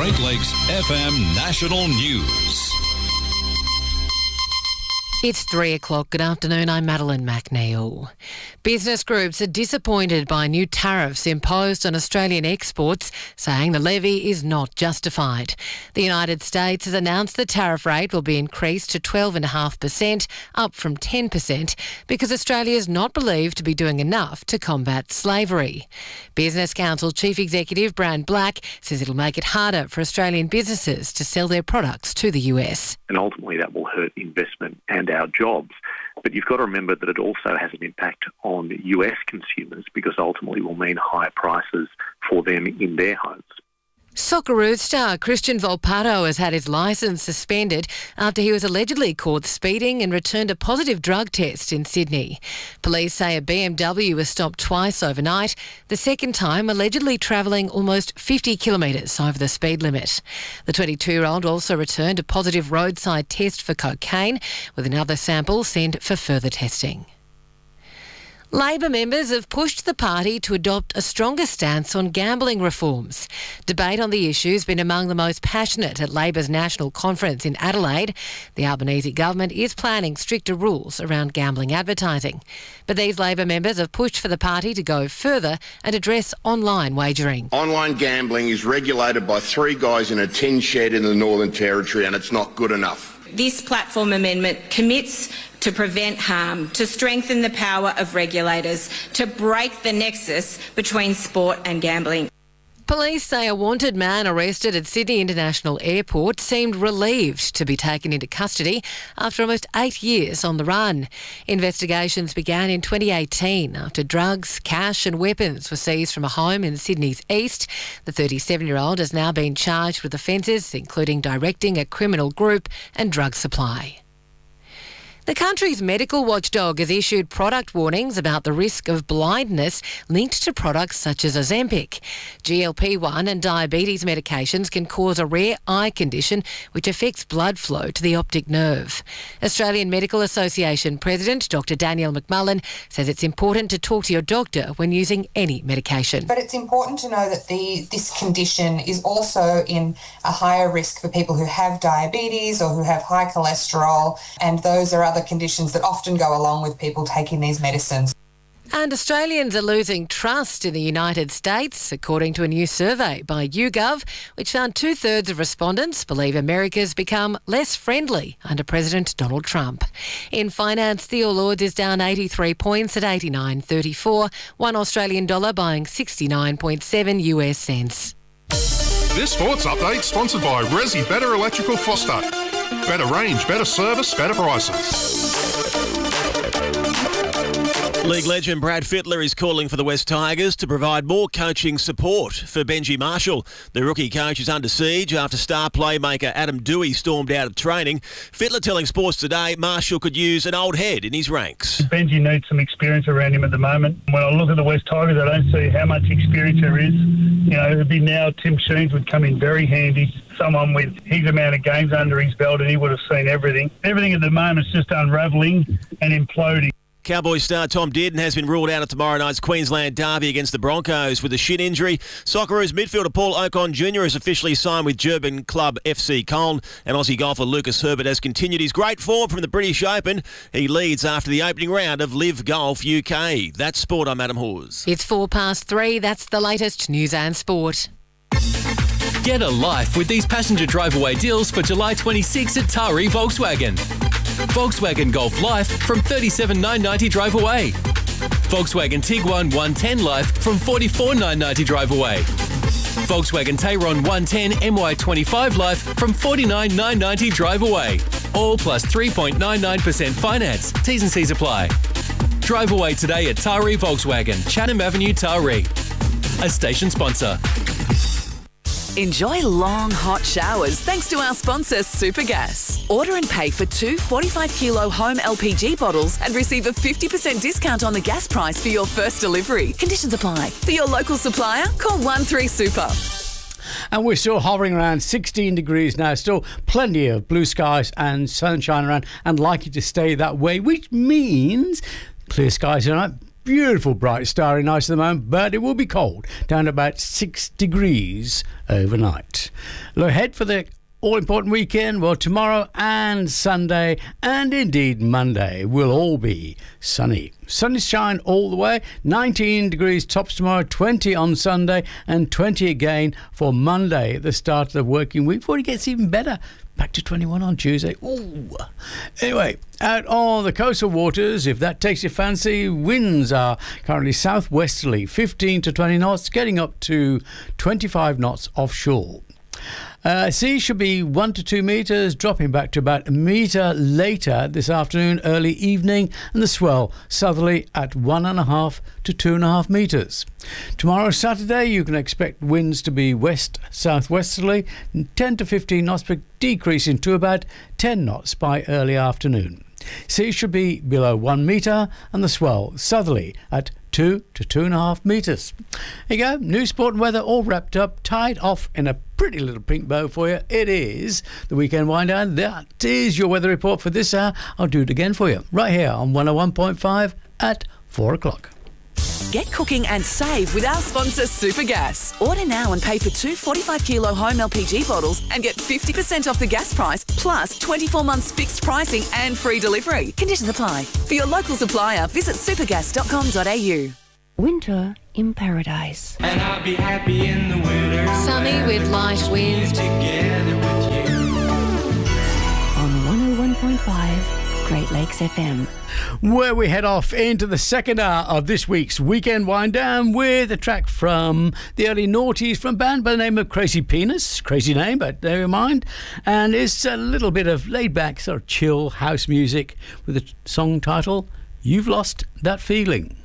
Great Lakes FM National News. It's 3 o'clock. Good afternoon. I'm Madeline McNeil. Business groups are disappointed by new tariffs imposed on Australian exports, saying the levy is not justified. The United States has announced the tariff rate will be increased to 12.5%, up from 10%, because Australia is not believed to be doing enough to combat slavery. Business Council Chief Executive Brand Black says it'll make it harder for Australian businesses to sell their products to the US. And ultimately that will hurt investment and our jobs. But you've got to remember that it also has an impact on US consumers because ultimately will mean higher prices for them in their homes. Socceroos star Christian Volpato has had his licence suspended after he was allegedly caught speeding and returned a positive drug test in Sydney. Police say a BMW was stopped twice overnight, the second time allegedly travelling almost 50 kilometres over the speed limit. The 22-year-old also returned a positive roadside test for cocaine, with another sample sent for further testing. Labor members have pushed the party to adopt a stronger stance on gambling reforms. Debate on the issue has been among the most passionate at Labor's national conference in Adelaide. The Albanese government is planning stricter rules around gambling advertising. But these Labor members have pushed for the party to go further and address online wagering. Online gambling is regulated by three guys in a tin shed in the Northern Territory, and it's not good enough. This platform amendment commits to prevent harm, to strengthen the power of regulators, to break the nexus between sport and gambling. Police say a wanted man arrested at Sydney International Airport seemed relieved to be taken into custody after almost 8 years on the run. Investigations began in 2018 after drugs, cash and weapons were seized from a home in Sydney's east. The 37-year-old has now been charged with offences including directing a criminal group and drug supply. The country's medical watchdog has issued product warnings about the risk of blindness linked to products such as Ozempic. GLP-1 and diabetes medications can cause a rare eye condition which affects blood flow to the optic nerve. Australian Medical Association President Dr Danielle McMullen says it's important to talk to your doctor when using any medication. But it's important to know that this condition is also in a higher risk for people who have diabetes or who have high cholesterol, and those are other conditions that often go along with people taking these medicines. And Australians are losing trust in the United States, according to a new survey by YouGov, which found 2/3 of respondents believe America's become less friendly under President Donald Trump. In finance, the All Ords is down 83 points at 89.34, $1 Australian dollar buying 69.7 US cents. This sports update sponsored by Resi Better Electrical Foster. Better range, better service, better prices. League legend Brad Fittler is calling for the West Tigers to provide more coaching support for Benji Marshall. The rookie coach is under siege after star playmaker Adam Dewey stormed out of training. Fittler telling Sports Today Marshall could use an old head in his ranks. Benji needs some experience around him at the moment. When I look at the West Tigers, I don't see how much experience there is. You know, it'd be now Tim Sheens would come in very handy. Someone with his amount of games under his belt, and he would have seen everything. Everything at the moment is just unravelling and imploding. Cowboys star Tom Dearden has been ruled out of tomorrow night's Queensland derby against the Broncos with a shin injury. Socceroos midfielder Paul Ocon Jr. has officially signed with Durban club FC Colne, and Aussie golfer Lucas Herbert has continued his great form from the British Open. He leads after the opening round of Live Golf UK. That's sport. I'm Adam Hawes. It's 3:04. That's the latest news and sport. Get a life with these passenger drive-away deals for July 26 at Taree Volkswagen. Volkswagen Golf Life from $37,990 drive away. Volkswagen Tiguan 110 Life from $44,990 drive away. Volkswagen Tayron 110 MY25 Life from $49,990 drive away. All plus 3.99% finance. T's and C's apply. Drive away today at Taree Volkswagen, Chatham Avenue, Taree. A station sponsor. Enjoy long, hot showers thanks to our sponsor, Supergas. Order and pay for 2 45-kilo home LPG bottles and receive a 50% discount on the gas price for your first delivery. Conditions apply. For your local supplier, call 13Super. And we're still hovering around 16 degrees now. Still plenty of blue skies and sunshine around and likely to stay that way, which means clear skies tonight. beautiful, bright, starry nights at the moment, but it will be cold, down to about 6 degrees overnight. Look ahead for the all-important weekend. Well, tomorrow and Sunday, and indeed Monday, will all be sunny. Sunshine all the way. 19 degrees tops tomorrow, 20 on Sunday, and 20 again for Monday at the start of the working week, before it gets even better. Back to 21 on Tuesday. Ooh. Anyway, out on the coastal waters, if that takes your fancy, winds are currently southwesterly, 15 to 20 knots, getting up to 25 knots offshore. Sea should be 1 to 2 metres, dropping back to about a metre later this afternoon, early evening, and the swell southerly at 1.5 to 2.5 metres. Tomorrow, Saturday, you can expect winds to be west-southwesterly, 10 to 15 knots, but decreasing to about 10 knots by early afternoon. Sea should be below 1 metre, and the swell southerly at 2 to 2.5 metres. There you go, news, sport and weather all wrapped up, tied off in a pretty little pink bow for you. It is the Weekend Wind Down. That is your weather report for this hour. I'll do it again for you, right here on 101.5 at 4 o'clock. Get cooking and save with our sponsor Supergas. Order now and pay for 2 45-kilo home LPG bottles and get 50% off the gas price, plus 24 months fixed pricing and free delivery. Conditions apply. For your local supplier, visit supergas.com.au. Winter in paradise. And I'll be happy in the winter. Sunny with light winds. Together with you. On 101.5 Great Lakes FM. Where we head off into the second hour of this week's Weekend Wind Down with a track from the early noughties from a band by the name of Crazy Penis. Crazy name, but never mind. And it's a little bit of laid-back, sort of chill house music with a song title, You've Lost That Feeling.